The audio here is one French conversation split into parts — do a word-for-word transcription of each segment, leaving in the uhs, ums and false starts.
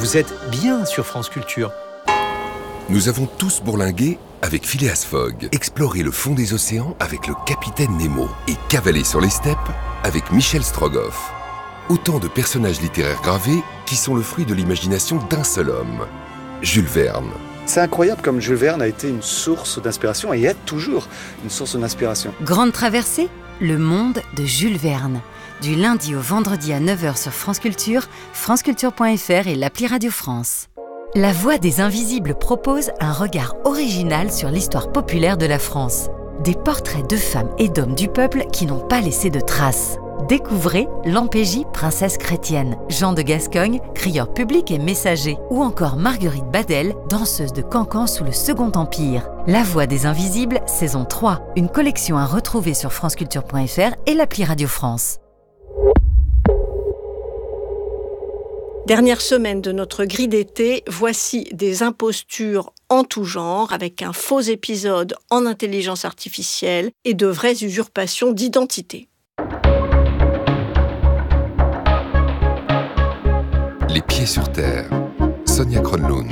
Vous êtes bien sur France Culture. Nous avons tous bourlingué avec Phileas Fogg, exploré le fond des océans avec le capitaine Nemo et cavalé sur les steppes avec Michel Strogoff. Autant de personnages littéraires gravés qui sont le fruit de l'imagination d'un seul homme, Jules Verne. C'est incroyable comme Jules Verne a été une source d'inspiration et est toujours une source d'inspiration. Grande traversée, le monde de Jules Verne. Du lundi au vendredi à neuf heures sur France Culture, franceculture point f r et l'appli Radio France. La Voix des Invisibles propose un regard original sur l'histoire populaire de la France. Des portraits de femmes et d'hommes du peuple qui n'ont pas laissé de traces. Découvrez Lampégie, princesse chrétienne, Jean de Gascogne, crieur public et messager, ou encore Marguerite Badel, danseuse de cancan sous le Second Empire. La Voix des Invisibles, saison trois, une collection à retrouver sur franceculture point f r et l'appli Radio France. Dernière semaine de notre grille d'été, voici des impostures en tout genre, avec un faux épisode en intelligence artificielle et de vraies usurpations d'identité. Les pieds sur terre, Sonia Kronlund.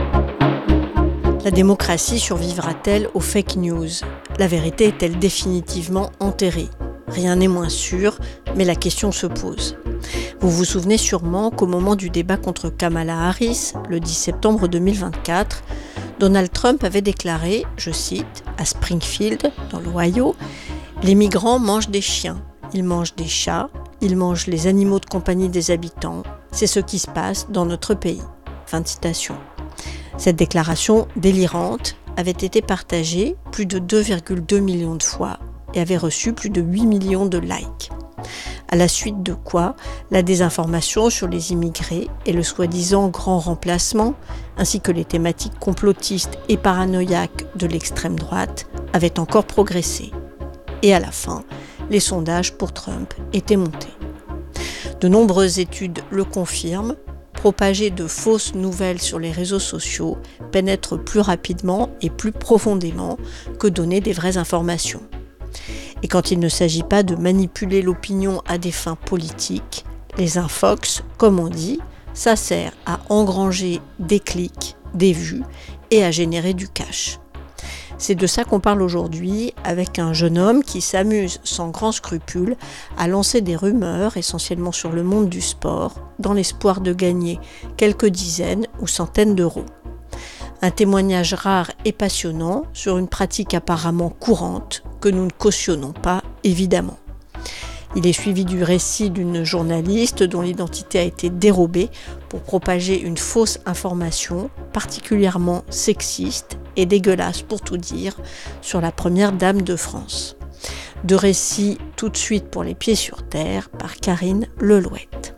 La démocratie survivra-t-elle aux fake news ? La vérité est-elle définitivement enterrée ? Rien n'est moins sûr, mais la question se pose. Vous vous souvenez sûrement qu'au moment du débat contre Kamala Harris, le dix septembre deux mille vingt-quatre, Donald Trump avait déclaré, je cite, à Springfield, dans l'Ohio, « Les migrants mangent des chiens, ils mangent des chats, ils mangent les animaux de compagnie des habitants, c'est ce qui se passe dans notre pays. » Fin de citation. Cette déclaration délirante avait été partagée plus de deux virgule deux millions de fois et avait reçu plus de huit millions de likes. À la suite de quoi, la désinformation sur les immigrés et le soi-disant grand remplacement, ainsi que les thématiques complotistes et paranoïaques de l'extrême droite, avaient encore progressé. Et à la fin, les sondages pour Trump étaient montés. De nombreuses études le confirment, propager de fausses nouvelles sur les réseaux sociaux pénètre plus rapidement et plus profondément que donner des vraies informations. Et quand il ne s'agit pas de manipuler l'opinion à des fins politiques, les infox, comme on dit, ça sert à engranger des clics, des vues et à générer du cash. C'est de ça qu'on parle aujourd'hui avec un jeune homme qui s'amuse sans grand scrupule à lancer des rumeurs, essentiellement sur le monde du sport, dans l'espoir de gagner quelques dizaines ou centaines d'euros. Un témoignage rare et passionnant sur une pratique apparemment courante que nous ne cautionnons pas, évidemment. Il est suivi du récit d'une journaliste dont l'identité a été dérobée pour propager une fausse information particulièrement sexiste et dégueulasse pour tout dire sur la première dame de France. Deux récits tout de suite pour les pieds sur terre par Karine Lelouette.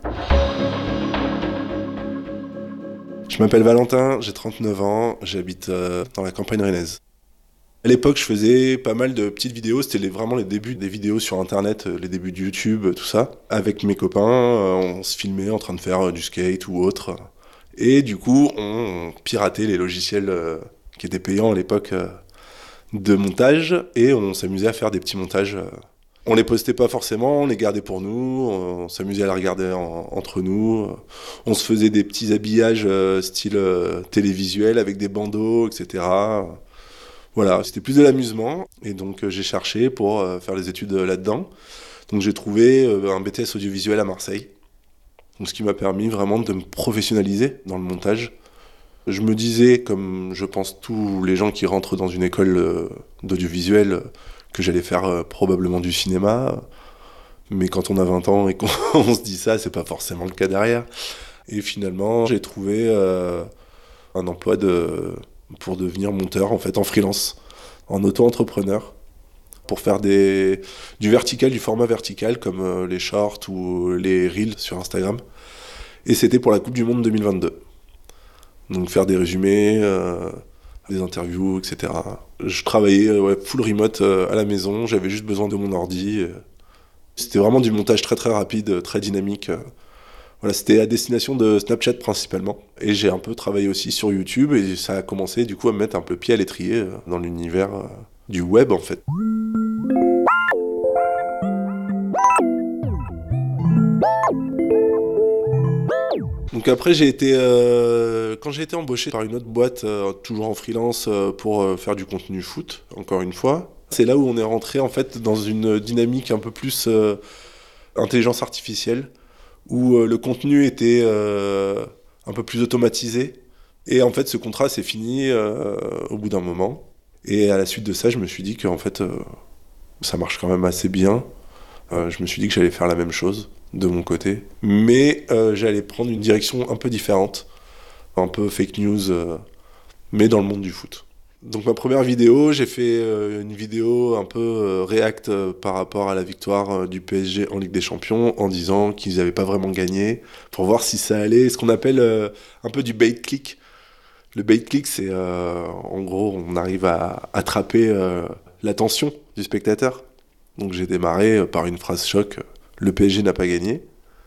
Je m'appelle Valentin, j'ai trente-neuf ans, j'habite euh, dans la campagne rennaise. À l'époque, je faisais pas mal de petites vidéos, c'était les, vraiment les débuts des vidéos sur Internet, les débuts de YouTube, tout ça. Avec mes copains, euh, on se filmait en train de faire euh, du skate ou autre. Et du coup, on piratait les logiciels euh, qui étaient payants à l'époque euh, de montage, et on s'amusait à faire des petits montages. Euh. On les postait pas forcément, on les gardait pour nous, on s'amusait à les regarder en, entre nous. On se faisait des petits habillages euh, style euh, télévisuel avec des bandeaux, et cetera. Voilà, c'était plus de l'amusement, et donc euh, j'ai cherché pour euh, faire les études euh, là-dedans. Donc j'ai trouvé euh, un B T S audiovisuel à Marseille, donc, ce qui m'a permis vraiment de me professionnaliser dans le montage. Je me disais, comme je pense tous les gens qui rentrent dans une école euh, d'audiovisuel, euh, que j'allais faire euh, probablement du cinéma, mais quand on a vingt ans et qu'on on se dit ça, c'est pas forcément le cas derrière. Et finalement, j'ai trouvé euh, un emploi de... pour devenir monteur en fait en freelance, en auto-entrepreneur, pour faire des, du vertical, du format vertical comme euh, les shorts ou les reels sur Instagram. Et c'était pour la Coupe du Monde deux mille vingt-deux. Donc faire des résumés, euh, des interviews, et cetera. Je travaillais euh, ouais, full remote euh, à la maison, j'avais juste besoin de mon ordi. Euh. C'était vraiment du montage très très rapide, très dynamique. Euh. Voilà, c'était à destination de Snapchat principalement. Et j'ai un peu travaillé aussi sur YouTube et ça a commencé du coup à me mettre un peu pied à l'étrier dans l'univers du web en fait. Donc après, j'ai été, euh, quand j'ai été embauché par une autre boîte, euh, toujours en freelance, euh, pour euh, faire du contenu foot, encore une fois, c'est là où on est rentré en fait dans une dynamique un peu plus euh, intelligence artificielle, où euh, le contenu était euh, un peu plus automatisé. Et en fait, ce contrat s'est fini euh, au bout d'un moment. Et à la suite de ça, je me suis dit que en fait, euh, ça marche quand même assez bien. Euh, je me suis dit que j'allais faire la même chose de mon côté, mais euh, j'allais prendre une direction un peu différente, un peu fake news, euh, mais dans le monde du foot. Donc ma première vidéo, j'ai fait euh, une vidéo un peu euh, react euh, par rapport à la victoire euh, du P S G en Ligue des Champions, en disant qu'ils n'avaient pas vraiment gagné, pour voir si ça allait, ce qu'on appelle euh, un peu du bait-click. Le bait-click, c'est euh, en gros, on arrive à attraper euh, l'attention du spectateur. Donc j'ai démarré par une phrase choc, le P S G n'a pas gagné.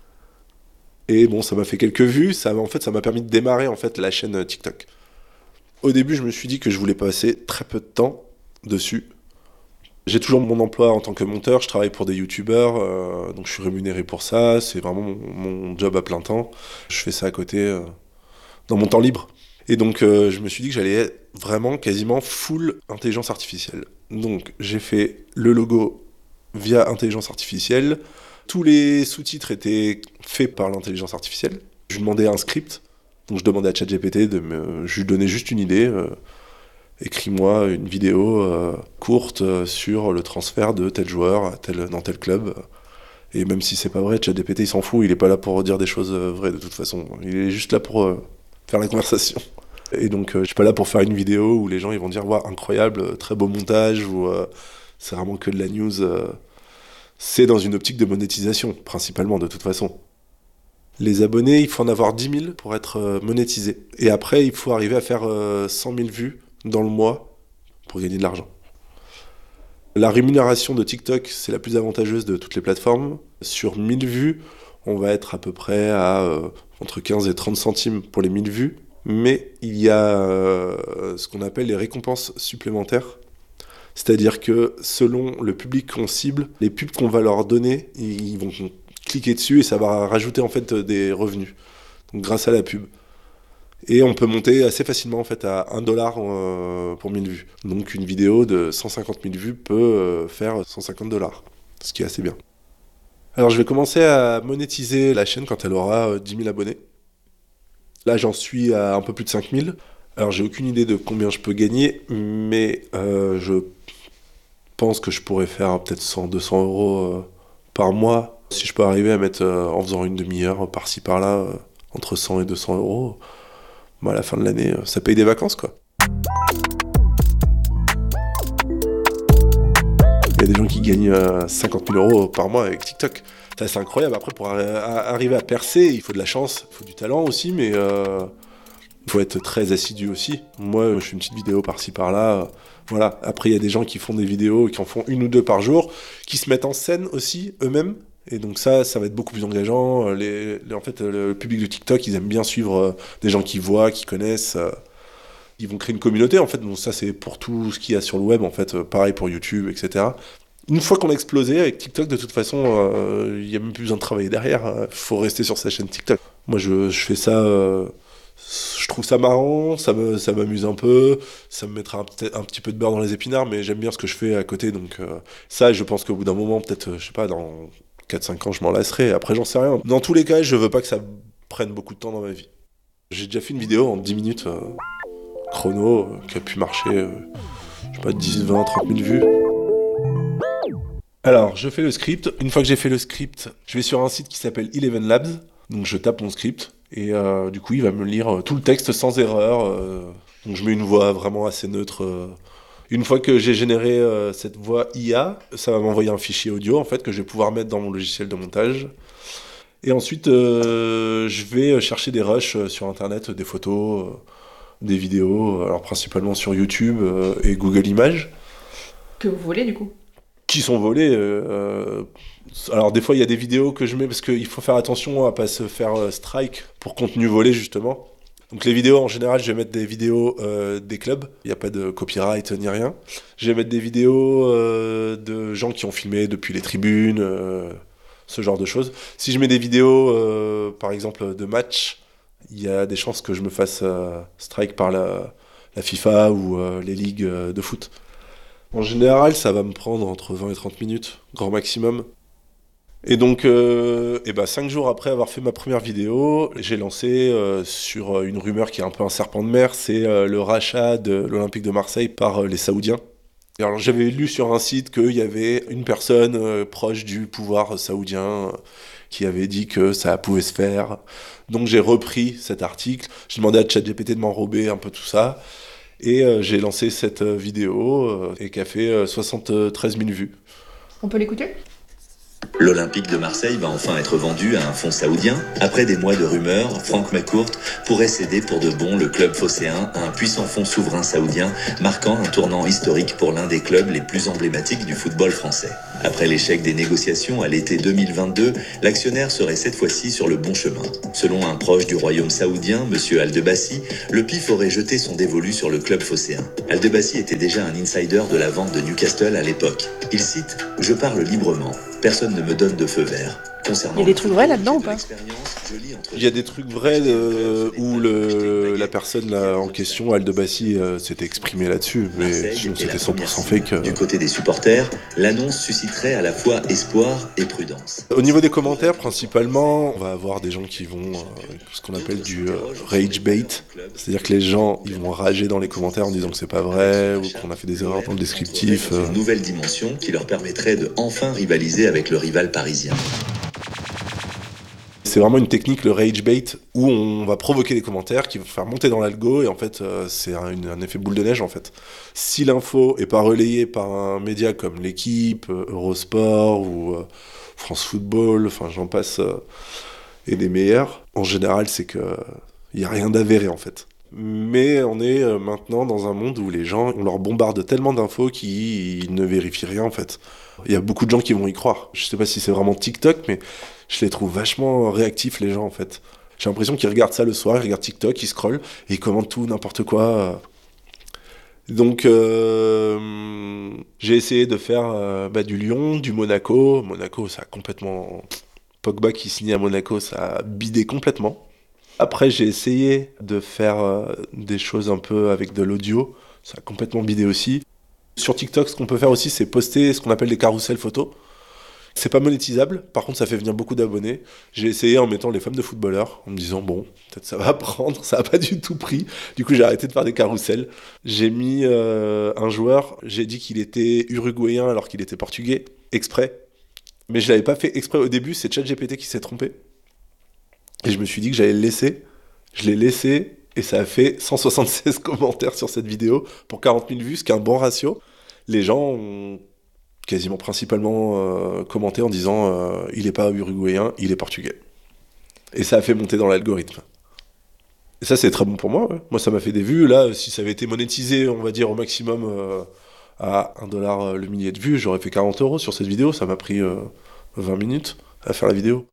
Et bon, ça m'a fait quelques vues, ça, en fait, ça m'a permis de démarrer en fait, la chaîne TikTok. Au début, je me suis dit que je voulais passer très peu de temps dessus. J'ai toujours mon emploi en tant que monteur, je travaille pour des youtubeurs, euh, donc je suis rémunéré pour ça, c'est vraiment mon, mon job à plein temps. Je fais ça à côté, euh, dans mon temps libre. Et donc euh, je me suis dit que j'allais être vraiment quasiment full intelligence artificielle. Donc j'ai fait le logo via intelligence artificielle. Tous les sous-titres étaient faits par l'intelligence artificielle. Je lui demandais un script, donc je demandais à ChatGPT de me... Je lui donnais juste une idée. Euh, écris-moi une vidéo euh, courte euh, sur le transfert de tel joueur à tel, dans tel club. Et même si c'est pas vrai, ChatGPT il s'en fout, il est pas là pour dire des choses euh, vraies de toute façon. Il est juste là pour euh, faire la conversation. Et donc euh, je suis pas là pour faire une vidéo où les gens ils vont dire waouh, incroyable, très beau montage, ou euh, c'est vraiment que de la news. Euh, c'est dans une optique de monétisation, principalement de toute façon. Les abonnés, il faut en avoir dix mille pour être euh, monétisé. Et après, il faut arriver à faire euh, cent mille vues dans le mois pour gagner de l'argent. La rémunération de TikTok, c'est la plus avantageuse de toutes les plateformes. Sur mille vues, on va être à peu près à euh, entre quinze et trente centimes pour les mille vues. Mais il y a euh, ce qu'on appelle les récompenses supplémentaires. C'est-à-dire que selon le public qu'on cible, les pubs qu'on va leur donner, ils vont cliquer dessus et ça va rajouter en fait des revenus. Donc grâce à la pub. Et on peut monter assez facilement en fait à un dollar euh, pour mille vues. Donc une vidéo de cent cinquante mille vues peut euh, faire cent cinquante dollars, ce qui est assez bien. Alors je vais commencer à monétiser la chaîne quand elle aura euh, dix mille abonnés. Là j'en suis à un peu plus de cinq mille. Alors j'ai aucune idée de combien je peux gagner, mais euh, je pense que je pourrais faire peut-être cent à deux cents euros euh, par mois. Si je peux arriver à mettre, euh, en faisant une demi-heure par-ci par-là, euh, entre cent et deux cents euros, bah, à la fin de l'année, euh, ça paye des vacances, quoi. Il y a des gens qui gagnent euh, cinquante mille euros par mois avec TikTok. Ça, c'est incroyable. Après, pour arri- à- arriver à percer, il faut de la chance, il faut du talent aussi, mais euh, il faut être très assidu aussi. Moi, je fais une petite vidéo par-ci par-là. Euh, voilà. Après, il y a des gens qui font des vidéos, qui en font une ou deux par jour, qui se mettent en scène aussi, eux-mêmes. Et donc ça, ça va être beaucoup plus engageant. Les, les, en fait, le public de TikTok, ils aiment bien suivre euh, des gens qui voient, qui connaissent. Euh, ils vont créer une communauté, en fait. Donc ça, c'est pour tout ce qu'il y a sur le web, en fait. Euh, pareil pour YouTube, et cetera. Une fois qu'on a explosé avec TikTok, de toute façon, il euh, n'y a même plus besoin de travailler derrière. Il euh, faut rester sur sa chaîne TikTok. Moi, je, je fais ça... Euh, je trouve ça marrant, ça, me, ça m'amuse un peu, ça me mettra un, un petit peu de beurre dans les épinards, mais j'aime bien ce que je fais à côté. Donc euh, ça, je pense qu'au bout d'un moment, peut-être, je sais pas, dans quatre cinq ans, je m'en lasserai. Après, j'en sais rien. Dans tous les cas, je veux pas que ça prenne beaucoup de temps dans ma vie. J'ai déjà fait une vidéo en dix minutes, euh, chrono, euh, qui a pu marcher, euh, je sais pas, dix, vingt, trente mille vues. Alors, je fais le script. Une fois que j'ai fait le script, je vais sur un site qui s'appelle Eleven Labs. Donc, je tape mon script. Et euh, du coup, il va me lire tout le texte sans erreur. Euh, donc, je mets une voix vraiment assez neutre. Euh. Une fois que j'ai généré euh, cette voix I A, ça va m'envoyer un fichier audio, en fait, que je vais pouvoir mettre dans mon logiciel de montage. Et ensuite, euh, je vais chercher des rushs sur Internet, des photos, euh, des vidéos, alors principalement sur YouTube euh, et Google Images. Que vous volez, du coup ? Qui sont volés. Euh, alors des fois il y a des vidéos que je mets parce qu'il faut faire attention à pas se faire euh, strike pour contenu volé justement. Donc les vidéos en général je vais mettre des vidéos euh, des clubs, il n'y a pas de copyright ni rien. Je vais mettre des vidéos euh, de gens qui ont filmé depuis les tribunes, euh, ce genre de choses. Si je mets des vidéos, euh, par exemple, de match, il y a des chances que je me fasse euh, strike par la, la FIFA ou euh, les ligues euh, de foot. En général, ça va me prendre entre vingt et trente minutes, grand maximum. Et donc, euh, et bah, cinq jours après avoir fait ma première vidéo, j'ai lancé euh, sur une rumeur qui est un peu un serpent de mer, c'est euh, le rachat de l'Olympique de Marseille par euh, les Saoudiens. Et alors, j'avais lu sur un site qu'il y avait une personne euh, proche du pouvoir saoudien euh, qui avait dit que ça pouvait se faire. Donc j'ai repris cet article, j'ai demandé à ChatGPT de m'enrober un peu tout ça, et euh, j'ai lancé cette euh, vidéo euh, et qui a fait euh, soixante-treize mille vues. On peut l'écouter ? L'Olympique de Marseille va enfin être vendu à un fonds saoudien. Après des mois de rumeurs, Frank McCourt pourrait céder pour de bon le club phocéen à un puissant fonds souverain saoudien, marquant un tournant historique pour l'un des clubs les plus emblématiques du football français. Après l'échec des négociations à l'été deux mille vingt-deux, l'actionnaire serait cette fois-ci sur le bon chemin. Selon un proche du royaume saoudien, M. Al-Debassi, le P I F aurait jeté son dévolu sur le club phocéen. Al-Debassi était déjà un insider de la vente de Newcastle à l'époque. Il cite « Je parle librement. Personne ne me donne de feu vert. » Concernant il y a des trucs vrais là-dedans ou pas ? Il y a des trucs vrais euh, où le, la personne là, en question, Al-Debassi, euh, s'était exprimée là-dessus, mais sinon c'était cent pour cent fake. Euh... Du côté des supporters, l'annonce susciterait à la fois espoir et prudence. Au niveau des commentaires, principalement, on va avoir des gens qui vont, euh, ce qu'on appelle du euh, rage bait, c'est-à-dire que les gens ils vont rager dans les commentaires en disant que c'est pas vrai ou qu'on a fait des erreurs dans le descriptif. Euh... Une nouvelle dimension qui leur permettrait de enfin rivaliser avec le rival parisien. C'est vraiment une technique, le rage bait, où on va provoquer des commentaires qui vont faire monter dans l'algo, et en fait, euh, c'est un, un effet boule de neige, en fait. Si l'info est pas relayée par un média comme l'Équipe, euh, Eurosport ou euh, France Football, enfin j'en passe, euh, et des meilleurs, en général, c'est que il y a rien d'avéré, en fait. Mais on est euh, maintenant dans un monde où les gens, on leur bombarde tellement d'infos qu'ils ne vérifient rien, en fait. Il y a beaucoup de gens qui vont y croire. Je sais pas si c'est vraiment TikTok, mais je les trouve vachement réactifs, les gens, en fait. J'ai l'impression qu'ils regardent ça le soir, ils regardent TikTok, ils scrollent, et ils commentent tout, n'importe quoi. Donc, euh, j'ai essayé de faire euh, bah, du Lyon, du Monaco. Monaco, ça a complètement... Pogba qui signe à Monaco, ça a bidé complètement. Après, j'ai essayé de faire euh, des choses un peu avec de l'audio. Ça a complètement bidé aussi. Sur TikTok, ce qu'on peut faire aussi, c'est poster ce qu'on appelle des carousels photos. C'est pas monétisable, par contre ça fait venir beaucoup d'abonnés. J'ai essayé en mettant les femmes de footballeurs, en me disant bon, peut-être ça va prendre, ça a pas du tout pris. Du coup j'ai arrêté de faire des carousels. J'ai mis euh, un joueur, j'ai dit qu'il était uruguayen alors qu'il était portugais, exprès. Mais je l'avais pas fait exprès au début, c'est ChatGPT qui s'est trompé. Et je me suis dit que j'allais le laisser. Je l'ai laissé et ça a fait cent soixante-seize commentaires sur cette vidéo pour quarante mille vues, ce qui est un bon ratio. Les gens ont quasiment principalement euh, commenté en disant euh, il est pas uruguayen, il est portugais. Et ça a fait monter dans l'algorithme. Et ça c'est très bon pour moi. Ouais. Moi ça m'a fait des vues. Là, si ça avait été monétisé, on va dire au maximum euh, à un dollar le millier de vues, j'aurais fait quarante euros sur cette vidéo. Ça m'a pris euh, vingt minutes à faire la vidéo.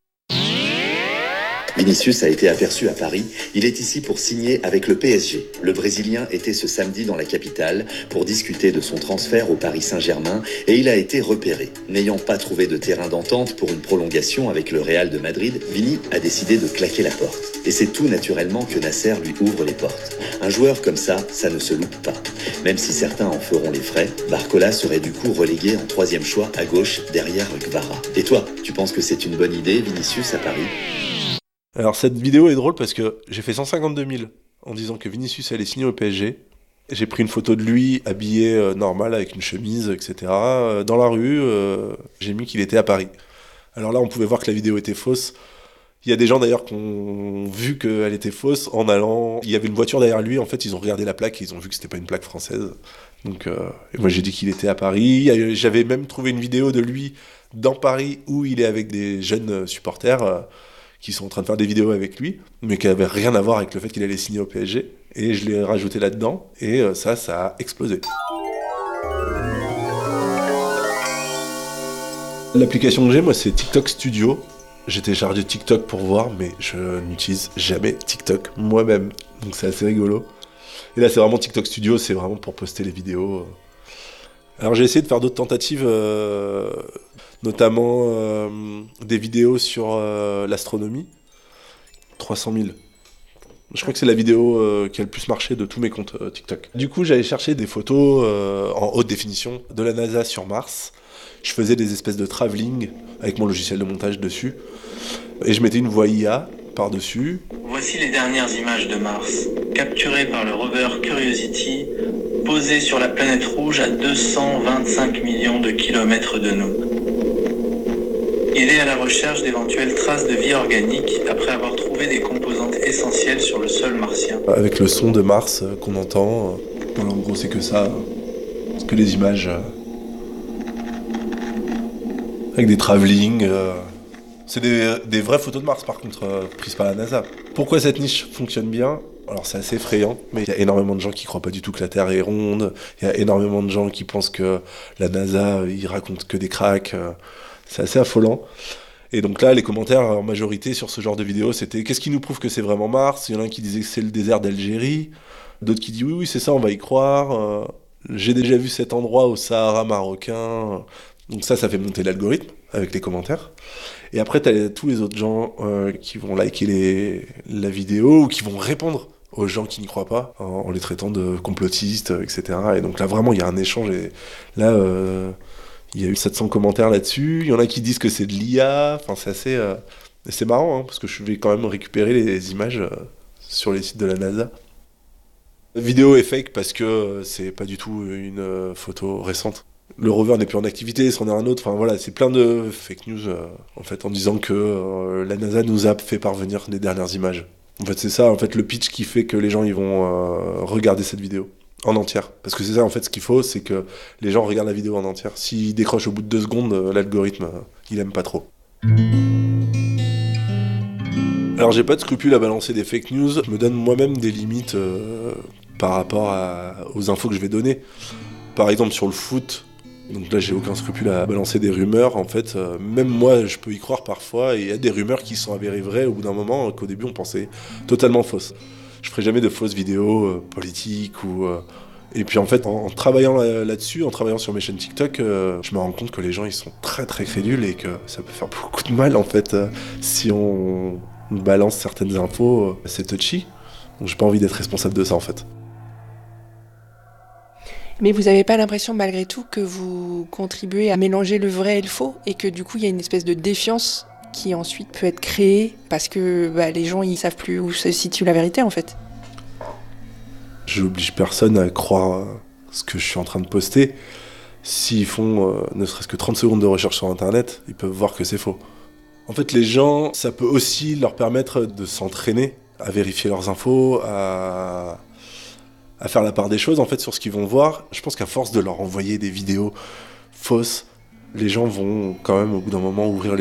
Vinicius a été aperçu à Paris. Il est ici pour signer avec le P S G. Le Brésilien était ce samedi dans la capitale pour discuter de son transfert au Paris Saint-Germain et il a été repéré. N'ayant pas trouvé de terrain d'entente pour une prolongation avec le Real de Madrid, Vini a décidé de claquer la porte. Et c'est tout naturellement que Nasser lui ouvre les portes. Un joueur comme ça, ça ne se loupe pas. Même si certains en feront les frais, Barcola serait du coup relégué en troisième choix à gauche derrière Kvara. Et toi, tu penses que c'est une bonne idée, Vinicius à Paris ? Alors cette vidéo est drôle parce que j'ai fait cent cinquante-deux mille en disant que Vinicius allait signer au P S G. J'ai pris une photo de lui habillé euh, normal avec une chemise, et cetera. Euh, dans la rue, euh, j'ai mis qu'il était à Paris. Alors là, on pouvait voir que la vidéo était fausse. Il y a des gens d'ailleurs qui ont vu qu'elle était fausse en allant... Il y avait une voiture derrière lui, en fait ils ont regardé la plaque et ils ont vu que c'était pas une plaque française. Donc euh, et moi j'ai dit qu'il était à Paris. J'avais même trouvé une vidéo de lui dans Paris où il est avec des jeunes supporters... Euh, qui sont en train de faire des vidéos avec lui, mais qui n'avaient rien à voir avec le fait qu'il allait signer au P S G. Et je l'ai rajouté là-dedans, et euh, ça, ça a explosé. L'application que j'ai, moi, c'est TikTok Studio. J'ai téléchargé TikTok pour voir, mais je n'utilise jamais TikTok moi-même. Donc c'est assez rigolo. Et là, c'est vraiment TikTok Studio, c'est vraiment pour poster les vidéos. Alors j'ai essayé de faire d'autres tentatives... Euh... notamment euh, des vidéos sur euh, l'astronomie. trois cent mille. Je crois que c'est la vidéo euh, qui a le plus marché de tous mes comptes euh, TikTok. Du coup, j'allais chercher des photos euh, en haute définition de la NASA sur Mars. Je faisais des espèces de travelling avec mon logiciel de montage dessus. Et je mettais une voix I A par-dessus. Voici les dernières images de Mars, capturées par le rover Curiosity, posé sur la planète rouge à deux cent vingt-cinq millions de kilomètres de nous. Il est à la recherche d'éventuelles traces de vie organique après avoir trouvé des composantes essentielles sur le sol martien. Avec le son de Mars euh, qu'on entend, euh, voilà, en gros c'est que ça, c'est que les images euh, avec des travelling. Euh, c'est des, des vraies photos de Mars par contre, euh, prises par la NASA. Pourquoi cette niche fonctionne bien ? Alors c'est assez effrayant, mais il y a énormément de gens qui croient pas du tout que la Terre est ronde. Il y a énormément de gens qui pensent que la NASA, ils racontent que des cracks. Euh, c'est assez affolant. Et donc là, les commentaires en majorité sur ce genre de vidéo, c'était « Qu'est-ce qui nous prouve que c'est vraiment Mars ?» Il y en a un qui disait que c'est le désert d'Algérie. D'autres qui disent « Oui, oui, c'est ça, on va y croire. Euh, j'ai déjà vu cet endroit au Sahara marocain. » Donc ça, ça fait monter l'algorithme avec les commentaires. Et après, t'as tous les autres gens euh, qui vont liker les, la vidéo ou qui vont répondre aux gens qui n'y croient pas en, en les traitant de complotistes, et cetera. Et donc là, vraiment, il y a un échange. Et là, euh, il y a eu sept cents commentaires là-dessus. Il y en a qui disent que c'est de l'I A. Enfin, c'est assez... Euh, c'est marrant, hein, parce que je vais quand même récupérer les images euh, sur les sites de la NASA. La vidéo est fake parce que euh, c'est pas du tout une euh, photo récente. Le rover n'est plus en activité, c'en est un autre. Enfin voilà, c'est plein de fake news euh, en fait, en disant que euh, la NASA nous a fait parvenir les dernières images. En fait, c'est ça, en fait, le pitch qui fait que les gens ils vont euh, regarder cette vidéo en entière. Parce que c'est ça, en fait, ce qu'il faut, c'est que les gens regardent la vidéo en entière. S'ils décrochent au bout de deux secondes, euh, l'algorithme, euh, il aime pas trop. Alors, j'ai pas de scrupule à balancer des fake news. Je me donne moi-même des limites euh, par rapport à, aux infos que je vais donner. Par exemple, sur le foot. Donc là, j'ai aucun scrupule à balancer des rumeurs. En fait, euh, même moi, je peux y croire parfois. Et il y a des rumeurs qui sont avérées vraies au bout d'un moment, qu'au début, on pensait totalement fausses. Je ferai jamais de fausses vidéos euh, politiques ou... Euh... Et puis en fait, en, en travaillant là, là-dessus, en travaillant sur mes chaînes TikTok, euh, je me rends compte que les gens, ils sont très très crédules et que ça peut faire beaucoup de mal, en fait, euh, si on balance certaines infos. Euh, c'est touchy. Donc j'ai pas envie d'être responsable de ça, en fait. Mais vous n'avez pas l'impression, malgré tout, que vous contribuez à mélanger le vrai et le faux, et que du coup, il y a une espèce de défiance qui ensuite peut être créée parce que bah, les gens, ils savent plus où se situe la vérité, en fait. J'oblige personne à croire ce que je suis en train de poster. S'ils font euh, ne serait-ce que trente secondes de recherche sur Internet, ils peuvent voir que c'est faux. En fait, les gens, ça peut aussi leur permettre de s'entraîner à vérifier leurs infos, à... à faire la part des choses en fait sur ce qu'ils vont voir. Je pense qu'à force de leur envoyer des vidéos fausses, les gens vont quand même au bout d'un moment ouvrir les